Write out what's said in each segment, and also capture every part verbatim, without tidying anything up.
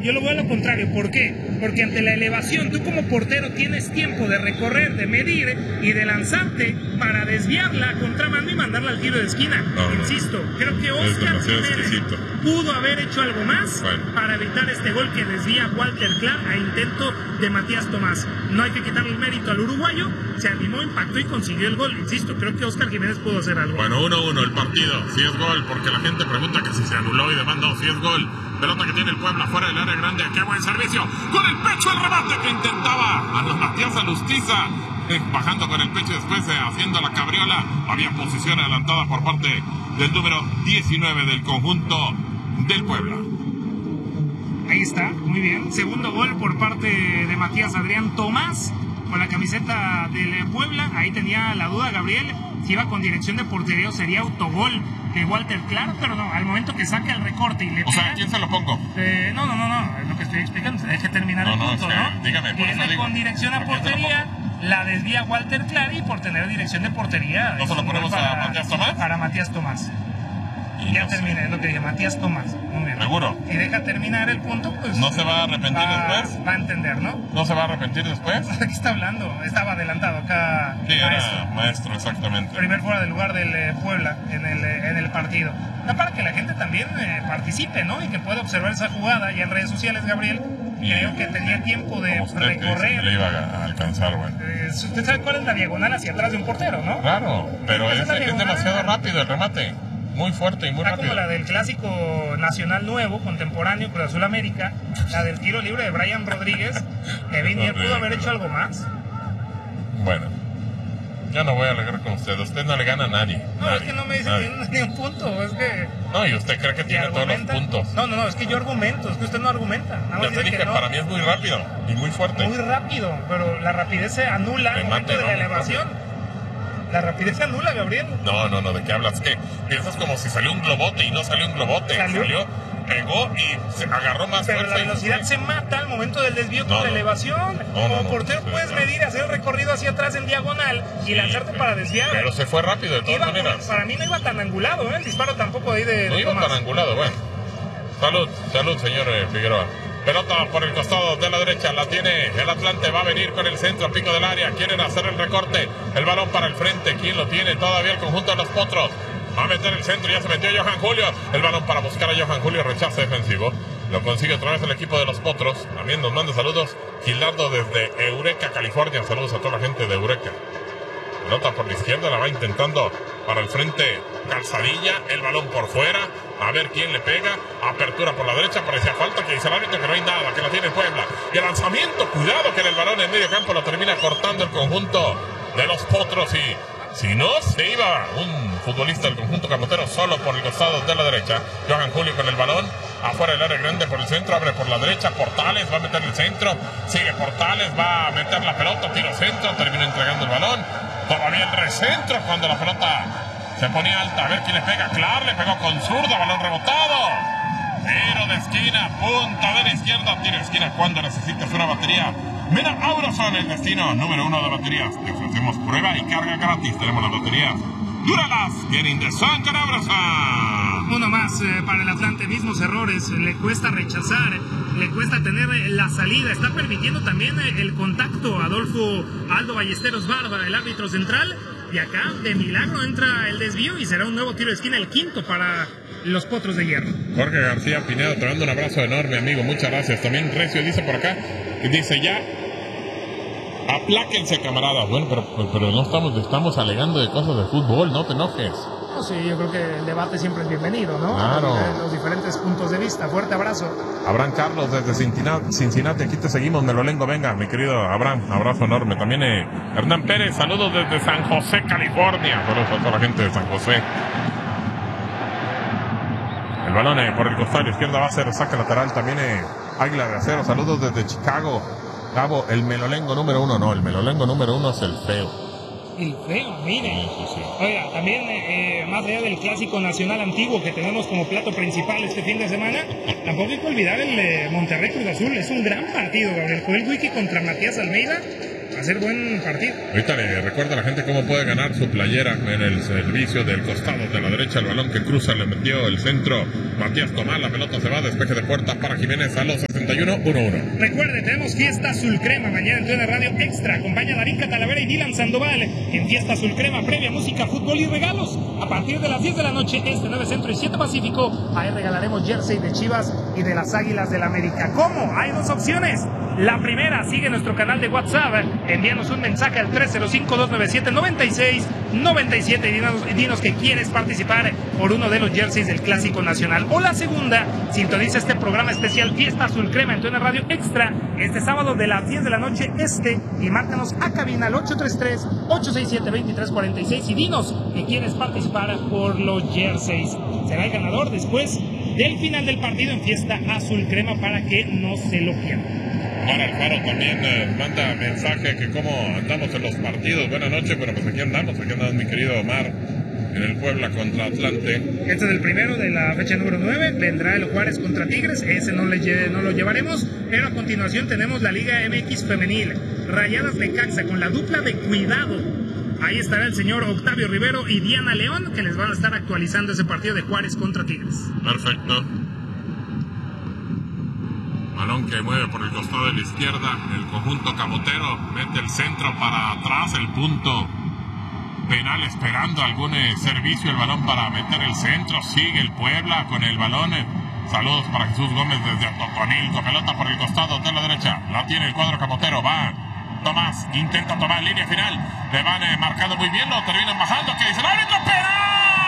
yo lo veo a lo contrario. ¿Por qué? Porque ante la elevación, tú como portero tienes tiempo de recorrer, de medir y de lanzarte para desviarla a contramano y mandarla al tiro de esquina. No, Insisto, no. creo que Es Oscar Jiménez pudo haber hecho algo más bueno. para evitar este gol que desvía Walter Clark a intento de Matías Tomás. No hay que quitarle el mérito al uruguayo, se animó, impactó y consiguió el gol. Insisto, creo que Oscar Jiménez pudo hacer algo. Bueno, uno uno el partido, si es gol, porque la gente pregunta que si se anuló y demandó, si es gol. Pelota que tiene el Puebla fuera del área grande, qué buen servicio, con el pecho el remate que intentaba a los Matías Alustiza, eh, bajando con el pecho después eh, haciendo la cabriola. Había posición adelantada por parte del número diecinueve del conjunto del Puebla. Ahí está, muy bien. Segundo gol por parte de Matías Adrián Tomás con la camiseta del Puebla. Ahí tenía la duda Gabriel si iba con dirección de portería o sería autogol de Walter Clark, pero no, al momento que saca el recorte y le O pega, sea, ¿quién se lo pongo? Eh, no, no, no, no, es lo que estoy explicando, hay que terminar No, el no, punto, es que, ¿no? dígame, por eso Viene digo, con dirección a ¿por quién se lo portería, la desvía Walter Clark y por tener dirección de portería. ¿No se lo ponemos para, a Matías Tomás? Para Matías Tomás. Y ya no terminé, es lo que dije, Matías Tomás. Muy bien. ¿Seguro? Si deja terminar el punto, pues... ¿No se va a arrepentir va, después? Va a entender, ¿no? ¿No se va a arrepentir después? ¿De qué está hablando? Estaba adelantado acá. Sí, era maestro. maestro, exactamente. Primer fuera del lugar del eh, Puebla en el, eh, en el partido. No, para que la gente también eh, participe, ¿no? Y que pueda observar esa jugada. Y en redes sociales, Gabriel, Y, creo que tenía tiempo de como usted que dice que recorrer. le iba a alcanzar, bueno. Eh, usted sabe cuál es la diagonal hacia atrás de un portero, ¿no? Claro, pero Esa es, es la es diagonal. demasiado rápido el remate. Muy fuerte y muy Está rápido. como la del clásico nacional nuevo, contemporáneo, Cruz Azul América, la del tiro libre de Brian Rodríguez. Kevin Mier pudo haber hecho algo más. Bueno, ya no voy a alegar con usted. Usted no le gana a nadie. No, nadie, es que no me dice nadie. ni, ni un punto, es que... No, y usted cree que tiene todos los puntos. No, no, no, es que yo argumento, es que usted no argumenta. Nada Ya más te dice dije, que no. para mí es muy rápido y muy fuerte. Muy rápido, pero la rapidez se anula al momento de la elevación. La rapidez se anula, Gabriel. No, no, no, ¿de qué hablas? ¿Qué? Piensas como si salió un globote y no salió un globote. Salió, salió pegó y se agarró más pero fuerza. la velocidad se mata al momento del desvío no, con la no. elevación. No, Como no, no, portero no, puedes no. medir, hacer el recorrido hacia atrás en diagonal y lanzarte pero, para desviar. Pero se fue rápido de todas Iba, maneras. para mí no iba tan angulado, ¿eh? El disparo tampoco ahí de... No de iba Tomás. tan angulado, bueno. Salud, salud, señor eh, Figueroa. Pelota por el costado de la derecha, la tiene el Atlante, va a venir con el centro, pico del área, quieren hacer el recorte, el balón para el frente, ¿quién lo tiene? Todavía el conjunto de los Potros, va a meter el centro, ya se metió Johan Julio, el balón para buscar a Johan Julio, rechazo defensivo, lo consigue otra vez el equipo de los Potros, también nos manda saludos, Gilardo desde Eureka, California, saludos a toda la gente de Eureka. Pelota por la izquierda, la va intentando para el frente Calzadilla, el balón por fuera, a ver quién le pega, apertura por la derecha, parecía falta, que dice el árbitro que no hay nada, que la tiene Puebla, y el lanzamiento, cuidado que en el balón en medio campo lo termina cortando el conjunto de los Potros, y si no, se iba un futbolista del conjunto camotero solo por el costado de la derecha, Johan Julio con el balón, afuera del área grande por el centro, abre por la derecha, Portales va a meter el centro, sigue Portales, va a meter la pelota, tiro centro, termina entregando el balón, todavía el recentro cuando la pelota se ponía alta, a ver quién le pega, Clark le pegó con zurda, balón rebotado, tiro de esquina, punta de la izquierda, tiro de esquina cuando necesitas una batería. Mira, Auroson, el destino número uno de baterías, te ofrecemos prueba y carga gratis, tenemos las baterías Duralas, getting the sun con Auroson. Uno más eh, para el Atlante, mismos errores, le cuesta rechazar, le cuesta tener eh, la salida, está permitiendo también eh, el contacto. Adolfo Aldo Ballesteros Barba, el árbitro central, y acá de milagro entra el desvío y será un nuevo tiro de esquina, el quinto para los Potros de Hierro. Jorge García Pinedo, te mando un abrazo enorme, amigo, muchas gracias. También Recio dice por acá, que dice ya, apláquense, camaradas. Bueno, pero, pero, pero no estamos, estamos alegando de cosas de fútbol, no te enojes. No, sí, yo creo que el debate siempre es bienvenido, ¿no? Claro. Los, los diferentes puntos de vista. Fuerte abrazo. Abraham Carlos desde Cincinnati, Cincinnati, aquí te seguimos, Melolengo, venga, mi querido Abraham, abrazo enorme. También eh, Hernán Pérez, saludos desde San José, California. Saludos a toda la gente de San José. El balón eh, por el costado izquierda va a ser saque lateral. También eh, Águila de Acero, saludos desde Chicago. Gabo, el Melolengo número uno, no, el Melolengo número uno es el feo. El feo, mire. Sí, sí, sí. Oiga, también, eh, más allá del clásico nacional antiguo que tenemos como plato principal este fin de semana, tampoco hay que olvidar el eh, Monterrey Cruz Azul. Es un gran partido, Gabriel. Joel Wiki contra Matías Almeida. Va a ser buen partido. Ahorita le recuerda a la gente cómo puede ganar su playera en el servicio del costado de la derecha. El balón que cruza le metió el centro Matías Tomás. La pelota se va, despeje de puerta para Jiménez a los sesenta setenta y uno, uno uno. Recuerde, tenemos Fiesta Azul Crema mañana en T U D N Radio Extra. Acompaña a Darín Catalavera y Dylan Sandoval en Fiesta Azul Crema, previa música, fútbol y regalos. A partir de las diez de la noche, este nueve Centro y siete Pacífico, ahí regalaremos jersey de Chivas y de las Águilas del América. ¿Cómo? Hay dos opciones. La primera, sigue nuestro canal de WhatsApp, envíanos un mensaje al tres cero cinco, dos nueve siete, nueve seis nueve siete y dinos, dinos que quieres participar por uno de los jerseys del Clásico Nacional. O la segunda, sintoniza este programa especial Fiesta Azul Crema en T U D N Radio Extra este sábado de las diez de la noche este y márcanos a cabina al ocho tres tres, ocho seis siete, dos tres cuatro seis y dinos que quieres participar por los jerseys. Será el ganador después del final del partido en Fiesta Azul Crema para que no se lo pierdan. Omar Alfaro también eh, manda mensaje que cómo andamos en los partidos. Buenas noches, pero pues aquí andamos, aquí andamos mi querido Omar, en el Puebla contra Atlante. Este es el primero de la fecha número nueve, vendrá el Juárez contra Tigres, ese no, le, no lo llevaremos, pero a continuación tenemos la Liga M X Femenil, Rayadas Necaxa con la dupla de Cuidado. Ahí estará el señor Octavio Rivero y Diana León, que les van a estar actualizando ese partido de Juárez contra Tigres. Perfecto. Balón que mueve por el costado de la izquierda, el conjunto camotero mete el centro para atrás, el punto penal esperando algún eh, servicio, el balón para meter el centro, sigue el Puebla con el balón. Eh. Saludos para Jesús Gómez desde Totonilco, pelota por el costado de la derecha, la tiene el cuadro camotero, va Tomás, intenta tomar línea final, le van eh, marcando muy bien, lo terminan bajando, que dice el árbitro, penal.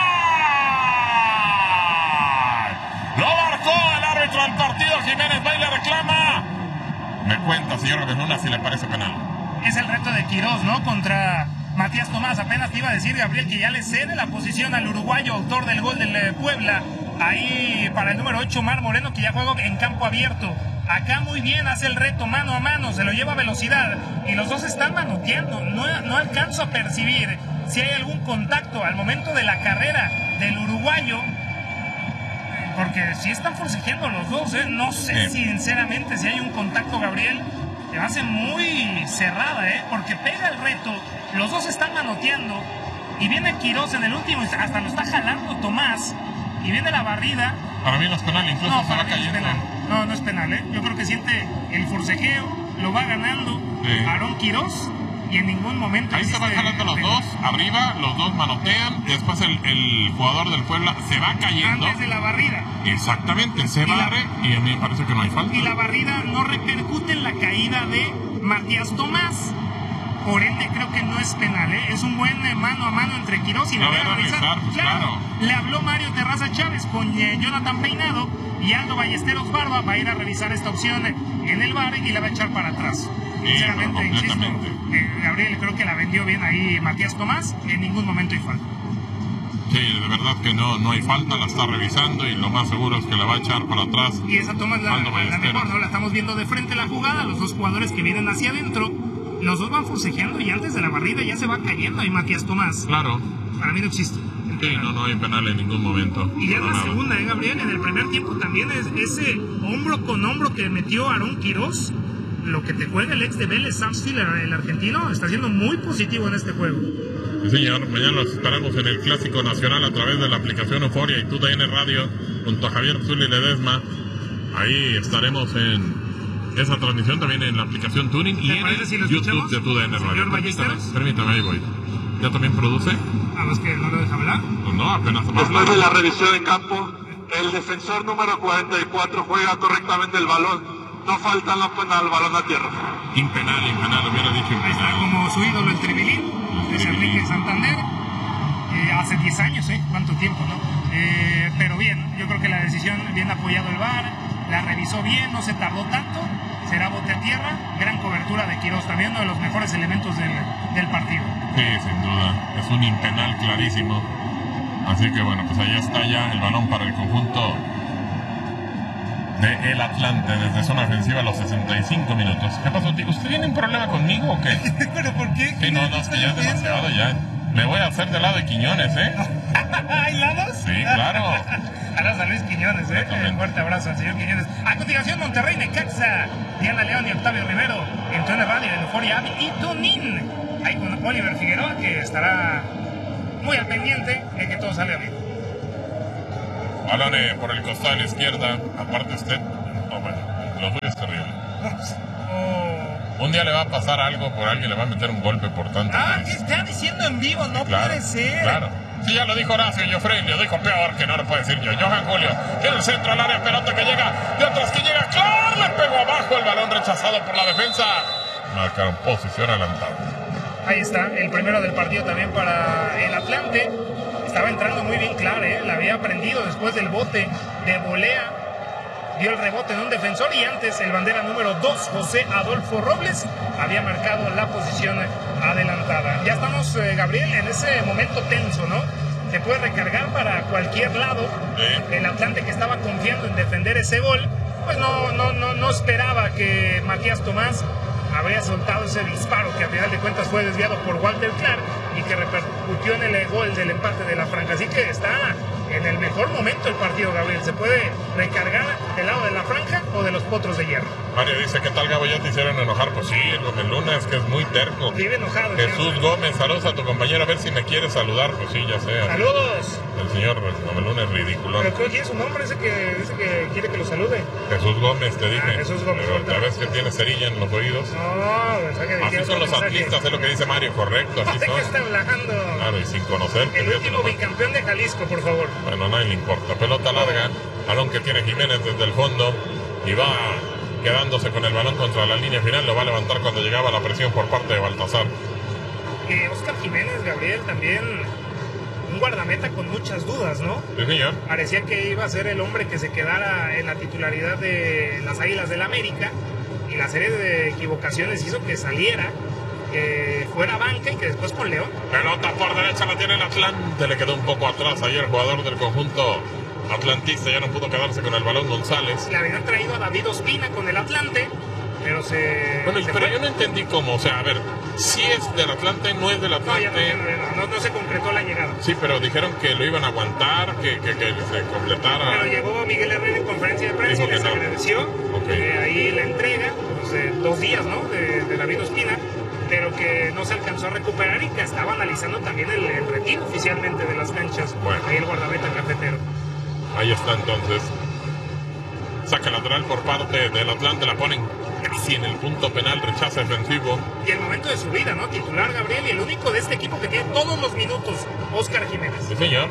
Lo marcó el árbitro del partido, Jiménez va y le reclama. Me cuenta, señor Luna, si le parece penal. Es el reto de Quirós, ¿no? Contra Matías Tomás. Apenas te iba a decir, Gabriel, que ya le cede la posición al uruguayo, autor del gol del Puebla. Ahí para el número ocho, Mar Moreno, que ya juega en campo abierto. Acá muy bien hace el reto mano a mano, se lo lleva a velocidad. Y los dos están manoteando. No, no alcanzo a percibir si hay algún contacto al momento de la carrera del uruguayo. Porque si están forcejeando los dos, ¿eh? No sé sí. sinceramente si hay un contacto, Gabriel. Se hace muy cerrada, ¿eh? Porque pega el reto, los dos están manoteando. Y viene Quirós en el último, hasta lo está jalando Tomás. Y viene la barrida. Para mí no es penal, incluso no, se va cayendo. No, no, no es penal, ¿eh? Yo creo que siente el forcejeo, lo va ganando sí. Aarón Quirós. Y en ningún momento... Ahí se van jalando los dos, arriba, los dos manotean, después el, el jugador del Puebla se va cayendo. Antes de la barrida. Exactamente, se barre y a mí me parece que no hay falta. Y la barrida no repercute en la caída de Matías Tomás. Por ende, creo que no es penal, ¿eh? Es un buen mano a mano entre Quirós y no la voy a revisar, pues claro, claro. Le habló Mario Terraza Chávez con eh, Jonathan Peinado y Aldo Ballesteros Barba va a ir a revisar esta opción en el V A R y la va a echar para atrás. Sinceramente, insisto, eh, Gabriel, creo que la vendió bien ahí Matías Tomás, en ningún momento hay falta. Sí, de verdad que no, no hay falta, la está revisando y lo más seguro es que la va a echar para atrás. Y esa toma es la, la mejor, ¿no? La estamos viendo de frente la jugada, los dos jugadores que vienen hacia adentro, los dos van forcejeando y antes de la barrida ya se va cayendo ahí Matías Tomás. Claro. Para mí no existe. Sí, no, no hay penal en ningún momento. Y ya es la nada. segunda, ¿eh, Gabriel? En el primer tiempo también es ese hombro con hombro que metió Aarón Quirós. Lo que te juega el ex de Vélez, Sam Stiller, el argentino, está siendo muy positivo en este juego. Sí, señor. Mañana los esperamos en el Clásico Nacional a través de la aplicación Euforia y T U D N Radio junto a Javier Zuli Ledesma. Ahí estaremos en esa transmisión también en la aplicación Tuning y en el si YouTube de T U D N Radio. Permítame, permítame, ahí voy. ¿Ya también produce? A los que no lo deja hablar. Pues no, apenas va a Después de la revisión de campo, el defensor número cuarenta y cuatro juega correctamente el balón. No falta la pena al balón a tierra. Impenal, impenal, hubiera dicho impenal. Ahí está como su ídolo el Tribilín, Luis Enrique Santander. Eh, hace diez años, ¿eh? ¿Cuánto tiempo, no? Eh, pero bien, yo creo que la decisión, bien apoyado el V A R, la revisó bien, no se tardó tanto. Será bote a tierra, gran cobertura de Quirós, también uno de los mejores elementos del, del partido. Sí, sin duda, es un impenal clarísimo. Así que bueno, pues ahí está ya el balón para el conjunto de el Atlante desde zona ofensiva a los sesenta y cinco minutos. ¿Qué pasó, tío? ¿Usted tiene un problema conmigo o qué? ¿Pero por qué? Sí, no, no, es que ya es demasiado, ya. Me voy a hacer del lado de Quiñones, ¿eh? ¿Hay lados? Sí, claro. Abrazo a Luis Quiñones, ¿eh? Un fuerte abrazo al señor Quiñones. A continuación, Monterrey, Necaxa, Diana León y Octavio Rivero, en T U D N Radio, en Euforia Avi y Tunin. Ahí con Oliver Figueroa, que estará muy al pendiente de que todo salga bien. Balón por el costado de la izquierda, aparte usted, no, bueno, los Oh. Un día le va a pasar algo, por alguien le va a meter un golpe por tanto. Ah, ¿qué está diciendo en vivo? No claro, puede ser. Claro. Sí, ya lo dijo Horacio Joffrey, lo dijo peor que no lo puede decir yo. Johan Julio, en el centro al área, pelota que llega, de atrás que llega, ¡claro! Le pegó abajo el balón rechazado por la defensa. Marcaron posición adelantada. Ahí está, el primero del partido también para el Atlante. Estaba entrando muy bien Clar, ¿eh? La había aprendido después del bote de volea. Dio el rebote en un defensor y antes el bandera número dos, José Adolfo Robles, había marcado la posición adelantada. Ya estamos, eh, Gabriel, en ese momento tenso, ¿no? Se puede recargar para cualquier lado. Sí. El Atlante, que estaba confiando en defender ese gol, pues no, no, no, no esperaba que Matías Tomás habría soltado ese disparo que a final de cuentas fue desviado por Walter Clark y que repercutió en el gol del empate de la franja. Así que está en el mejor momento el partido, Gabriel. Se puede recargar del lado de la franja o de los potros de hierro. Mario dice, ¿qué tal, Gabo? ¿Ya te hicieron enojar? Pues sí, el Gómez Luna es que es muy terco. Vive enojado. Jesús Gómez, saludos a tu compañero, a ver si me quiere saludar. Pues sí, ya sé. ¡Saludos! El señor Gómez Luna es ridículo. Pero ¿quién es su nombre? Ese que dice que quiere que lo salude. Jesús Gómez, te dije. Ah, Jesús Gómez. Pero otra vez que tiene cerilla en los oídos. No, mensaje de Así son los atlistas, es lo que dice Mario, correcto. Así ¿De qué son. está hablando? Claro, y sin conocer. El último bicampeón de Jalisco, por favor. Bueno, a nadie le importa. Pelota larga, balón que tiene Jiménez desde el fondo y va quedándose con el balón contra la línea final. Lo va a levantar cuando llegaba la presión por parte de Baltasar. Eh, Oscar Jiménez, Gabriel, también un guardameta con muchas dudas, ¿no? Sí, señor. Parecía que iba a ser el hombre que se quedara en la titularidad de las Águilas del América y la serie de equivocaciones hizo que saliera, que fuera banca y que después con León. Pelota por derecha la tiene el Atlante, le quedó un poco atrás ayer el jugador del conjunto atlantista, ya no pudo quedarse con el balón González. Le habían traído a David Ospina con el Atlante, pero se... Bueno, se pero fue. yo no entendí cómo, o sea, a ver, si es del Atlante, no es del No, ya Atlante. no, no, no se concretó la llegada. Sí, pero dijeron que lo iban a aguantar, que, que, que se completara. Pero llegó Miguel Herrera en conferencia de prensa y Dijo que les no. agradeció Ok. eh, ahí la entrega, pues, eh, dos días, ¿no? De, de David Ospina, pero que no se alcanzó a recuperar y que estaba analizando también el, el retiro oficialmente de las canchas. Bueno. Ahí el guardameta cafetero. Ahí está entonces. Saca lateral por parte del Atlante, la ponen casi en el punto penal, rechaza defensivo. Y el momento de su vida, ¿no? Titular Gabriel y el único de este equipo que tiene todos los minutos, Oscar Jiménez. Sí, señor.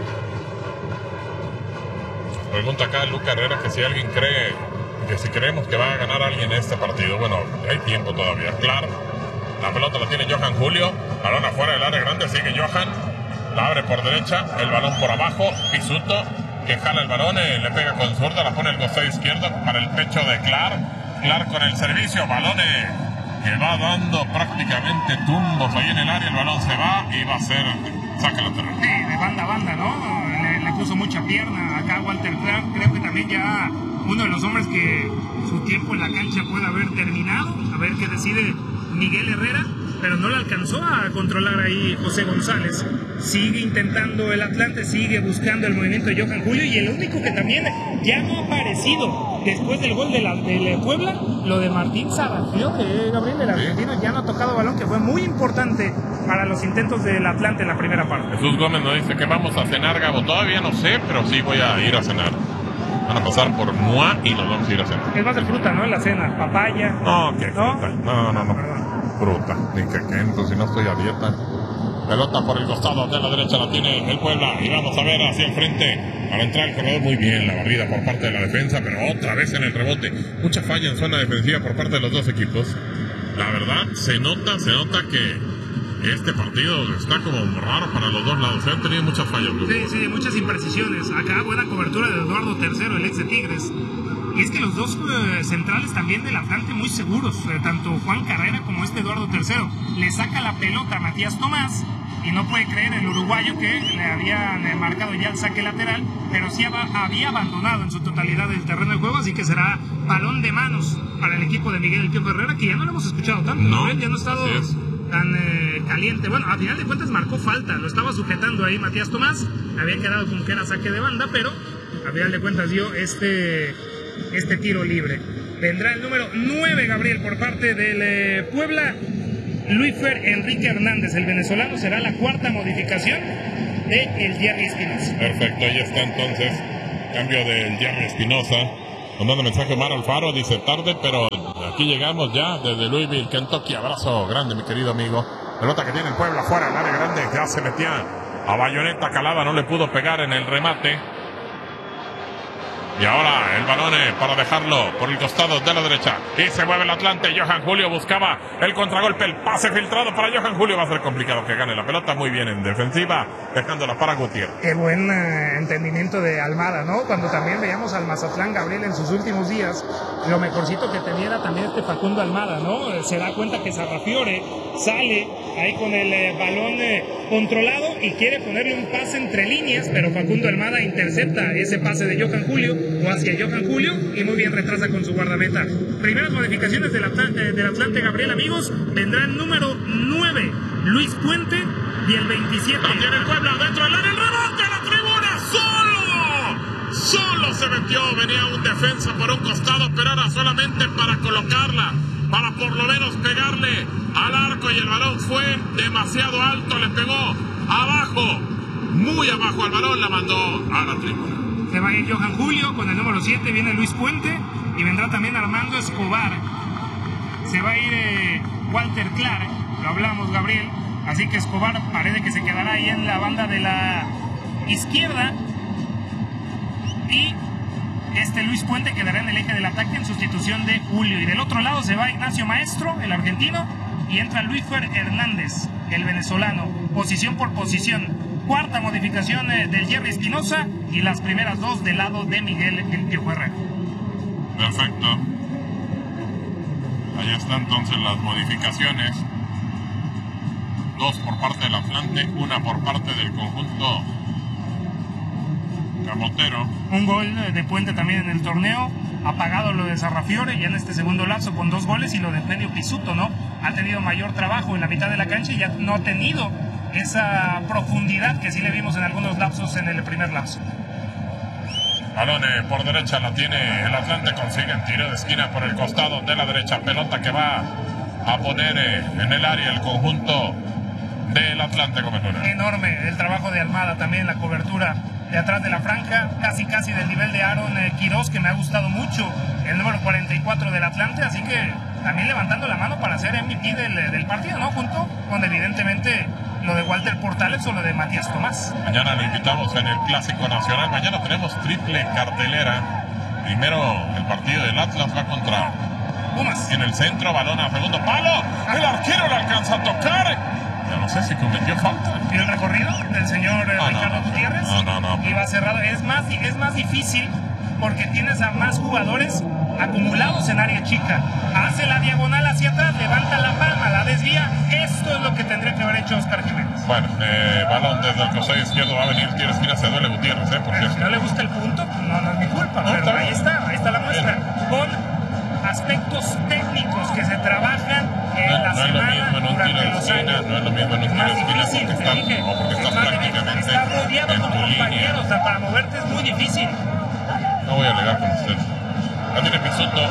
Pregunta acá Luca Herrera que si alguien cree, que si creemos que va a ganar alguien este partido. Bueno, hay tiempo todavía. Claro. La pelota la tiene Johan Julio. Balón afuera del área grande, sigue Johan. La abre por derecha, el balón por abajo. Pisuto, que jala el balón, eh, le pega con zurda, la pone el costado izquierdo para el pecho de Clark. Clark con el servicio, balón eh, que va dando prácticamente tumbos ahí en el área. El balón se va y va a ser saque lateral. Sí, de banda a banda, ¿no? Le, le puso mucha pierna acá a Walter Clark. Creo que también ya uno de los hombres que su tiempo en la cancha puede haber terminado. A ver qué decide Miguel Herrera, pero no le alcanzó a controlar ahí José González. Sigue intentando el Atlante, sigue buscando el movimiento de Johan Julio y el único que también ya no ha aparecido después del gol de la, de la Puebla, lo de Martín Sarafió, eh, Gabriel, el argentino, ya no ha tocado balón, que fue muy importante para los intentos del Atlante en la primera parte. Jesús Gómez nos dice que vamos a cenar, Gabo. Todavía no sé, pero sí voy a ir a cenar. Van a pasar por Mua y nos vamos a ir a cenar. Es más de fruta, ¿no? En la cena, papaya. No, que ¿No? fruta. No, no, no. Perdón. Fruta. Ni que quento, si no estoy a dieta. Pelota por el costado de la derecha la tiene el Puebla. Y vamos a ver hacia el frente. Al entrar el corredor muy bien. La barrida por parte de la defensa, pero otra vez en el rebote. Mucha falla en zona defensiva por parte de los dos equipos. La verdad, se nota, se nota que este partido está como raro para los dos lados. Se han tenido muchas fallas. Sí, sí, muchas imprecisiones. Acá buena cobertura de Eduardo Tercero, el ex de Tigres. Y es que los dos eh, centrales también del Atlante muy seguros, eh, tanto Juan Carrera como este Eduardo Tercero. Le saca la pelota a Matías Tomás y no puede creer el uruguayo que le habían eh, marcado ya el saque lateral, pero sí aba, había abandonado en su totalidad el terreno de juego, así que será balón de manos para el equipo de Miguel El Piojo Herrera, que ya no lo hemos escuchado tanto, no, ¿no? Ya no ha estado tan eh, caliente. Bueno, a final de cuentas marcó falta, lo estaba sujetando ahí Matías Tomás, había quedado como que era saque de banda, pero a final de cuentas dio este, este tiro libre. Vendrá el número nueve, Gabriel, por parte del eh, Puebla. Luis Fer Enrique Hernández, el venezolano, será la cuarta modificación de el Jerry Espinosa. Perfecto, ahí está entonces. Cambio del Jerry Espinosa. Mandando mensaje Omar Alfaro, dice tarde, pero aquí llegamos ya desde Louisville, Kentucky. Abrazo grande, mi querido amigo. Pelota que tiene el Puebla fuera, el área grande, ya se metía a bayoneta calada, no le pudo pegar en el remate. Y ahora el balón para dejarlo por el costado de la derecha. Y se mueve el Atlante. Johan Julio buscaba el contragolpe. El pase filtrado para Johan Julio. Va a ser complicado que gane la pelota. Muy bien en defensiva, dejándola para Gutiérrez. Qué buen eh, entendimiento de Almada, ¿no? Cuando también veíamos al Mazatlán, Gabriel, en sus últimos días, lo mejorcito que tenía era también este Facundo Almada, ¿no? Se da cuenta que Sarrafiore sale ahí con el eh, balón eh, controlado y quiere ponerle un pase entre líneas, pero Facundo Almada intercepta ese pase de Johan Julio o hacia Johan Julio y muy bien retrasa con su guardameta. Primeras modificaciones del Atlante, del Atlante, Gabriel, amigos, vendrán número nueve, Luis Puente, y el veintisiete. También el Puebla dentro del área, el rebote a la tribuna, solo, solo se metió, venía un defensa por un costado, pero era solamente para colocarla, para por lo menos pegarle al arco, y el balón fue demasiado alto, le pegó abajo, muy abajo al balón, la mandó a la tribuna. Se va a ir Johan Julio con el número siete, viene Luis Puente y vendrá también Armando Escobar. Se va a ir eh, Walter Clark, lo hablamos, Gabriel, así que Escobar parece que se quedará ahí en la banda de la izquierda y este Luis Puente quedará en el eje del ataque en sustitución de Julio. Y del otro lado se va Ignacio Maestro, el argentino, y entra Luisfer Hernández, el venezolano, posición por posición. Cuarta modificación eh, del Jerry Espinosa y las primeras dos del lado de Miguel El Piojo Herrera. Perfecto. Ahí están entonces las modificaciones. Dos por parte del Atlante, una por parte del conjunto camotero. Un gol de Puente también en el torneo. Ha pagado lo de Sarrafiore ya en este segundo lapso con dos goles, y lo de Eugenio Pisuto, ¿no? Ha tenido mayor trabajo en la mitad de la cancha y ya no ha tenido esa profundidad que sí le vimos en algunos lapsos en el primer lapso. Balón eh, por derecha la tiene el Atlante, consiguen tiro de esquina por el costado de la derecha, pelota que va a poner eh, en el área el conjunto del Atlante Comentura. Enorme el trabajo de Almada también, la cobertura de atrás de la franja, casi casi del nivel de Aaron eh, Quiroz, que me ha gustado mucho, el número cuarenta y cuatro del Atlante, así que también levantando la mano para ser M V P del, del partido, ¿no? Junto con evidentemente lo de Walter Portales o lo de Matías Tomás. Mañana le invitamos en el Clásico Nacional. Mañana tenemos triple cartelera. Primero el partido del Atlas va contra Pumas. En el centro, balón a segundo palo. El arquero le alcanza a tocar. Ya no sé si cometió falta. ¿Y el recorrido del señor eh, ah, Ricardo no, Gutiérrez? No, no, no. Iba cerrado. Es más, es más difícil porque tienes a más jugadores acumulados en área chica. Hace la diagonal hacia atrás, levanta la palma, la desvía. Esto es lo que tendría que haber hecho Oscar Jiménez. Bueno, eh, balón desde el costado izquierdo, va a venir tiro esquina, se duele Gutiérrez, ¿eh? Porque si no le gusta el punto, no, no es mi culpa, no, pero está ahí está, ahí está la muestra. Con aspectos técnicos que se trabajan en no, la no semana, es lo mismo en un tiro de los esquina, años. no es lo mismo en un tiro de esquina difícil, porque estás, dije, o porque estás es más prácticamente difícil, está rodeado en con tu compañeros, línea. o sea, para moverte es muy difícil. No voy a alegar con usted. La tiene Pisuto.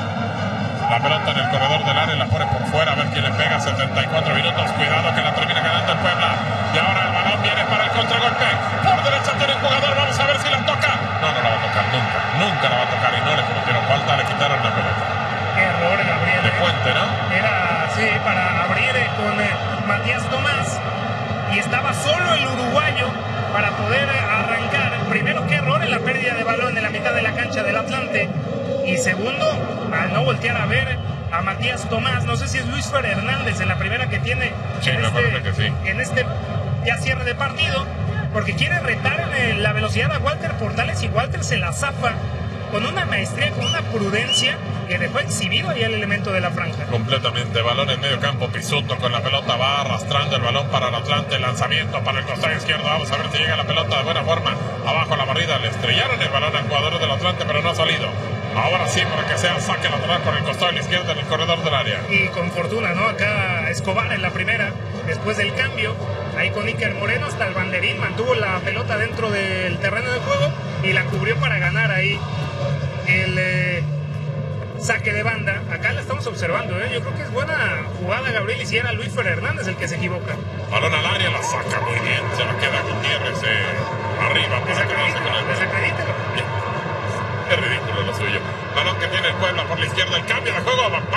La pelota en el corredor del área, la pone por fuera, a ver quién le pega. setenta y cuatro minutos, cuidado que la termina ganando el Puebla. Y ahora el balón viene para el contragolpe. Por derecha tiene el jugador, vamos a ver si la toca. No, no la va a tocar nunca, nunca la va a tocar y no le cometieron falta, le quitaron la pelota. Qué error, Gabriel. De Puente, ¿no? Era, sí, para abrir eh, con eh, Matías Tomás. Y estaba solo el uruguayo para poder eh, arrancar. Primero, qué error en la pérdida de balón en la mitad de la cancha del Atlante. Y segundo, al no voltear a ver a Matías Tomás, no sé si es Luisfer Hernández en la primera que tiene sí, en, me este, que sí. en este ya cierre de partido, porque quiere retar en la velocidad a Walter Portales y Walter se la zafa con una maestría, con una prudencia que dejó exhibido ahí el elemento de la franja. Completamente, balón en medio campo, Pisuto con la pelota va arrastrando el balón para el Atlante, lanzamiento para el costado izquierdo, vamos a ver si llega la pelota de buena forma, abajo la barrida, le estrellaron el balón al jugador del Atlante pero no ha salido. Ahora sí, para que sea saque lateral por el costado de la izquierda en el corredor del área. Y con fortuna, ¿no? Acá Escobar en la primera, después del cambio, ahí con Iker Moreno hasta el banderín, mantuvo la pelota dentro del terreno de juego y la cubrió para ganar ahí el eh, saque de banda. Acá la estamos observando, ¿eh? Yo creo que es buena jugada, Gabriel, y si era Luisfer Hernández el que se equivoca. Balón al área, la saca muy bien, se la queda Gutiérrez eh, arriba para quedarse con el balón. Desacredítelo. Es ridículo lo suyo. Balón que tiene el Puebla por la izquierda, el cambio de juego.